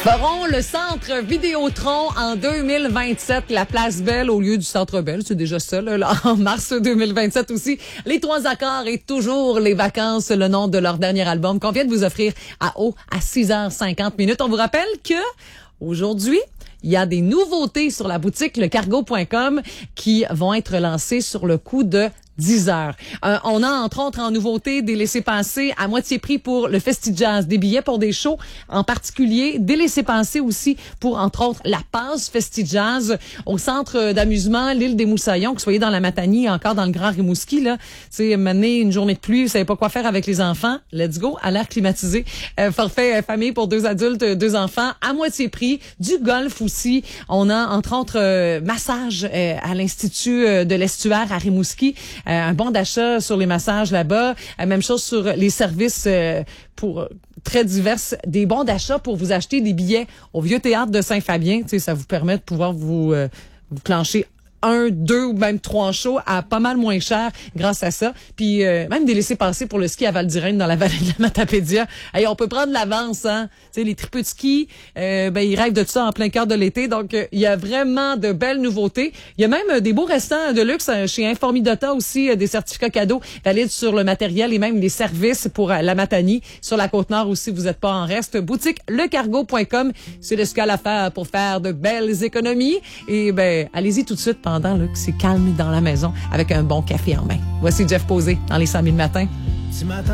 Feront le centre Vidéotron en 2027, la Place Belle au lieu du Centre Bell. C'est déjà ça, là, en mars 2027 aussi. Les Trois Accords et toujours les vacances, le nom de leur dernier album qu'on vient de vous offrir à 6h50. On vous rappelle que aujourd'hui, il y a des nouveautés sur la boutique lecargo.com qui vont être lancées sur le coup de 10 heures. On a entre autres en nouveauté des laissez-passer à moitié prix pour le Festi-Jazz, des billets pour des shows en particulier, des laissez-passer aussi pour entre autres la passe Festi-Jazz au centre d'amusement l'île des Moussaillons, que vous soyez dans la Matanie, encore dans le Grand Rimouski là, c'est mener une journée de pluie, vous savez pas quoi faire avec les enfants, let's go à l'air climatisé. Forfait famille pour 2 adultes, 2 enfants à moitié prix, du golf aussi. On a entre autres massage à l'Institut de l'Estuaire à Rimouski. Un bon d'achat sur les massages là-bas. Même chose sur les services pour très divers. Des bons d'achat pour vous acheter des billets au Vieux Théâtre de Saint-Fabien. Tu sais, ça vous permet de pouvoir vous clencher 1, 2 ou même 3 shows à pas mal moins cher grâce à ça. Puis même des laissez-passer pour le ski à Val-d'Irène dans la vallée de la Matapédia. Hey, on peut prendre l'avance, hein. Tu sais, les tripeux de ski, ils rêvent de ça en plein cœur de l'été. Donc, il y a vraiment de belles nouveautés. Il y a même des beaux restants de luxe chez Informidata aussi, des certificats cadeaux valides sur le matériel et même les services pour la Matanie. Sur la Côte-Nord aussi, vous n'êtes pas en reste. Boutique lecargo.com, c'est le scal à faire pour faire de belles économies. Et allez-y tout de suite pendant là, que c'est calme dans la maison avec un bon café en main. Voici Jeff Posé dans les 100 000 matins.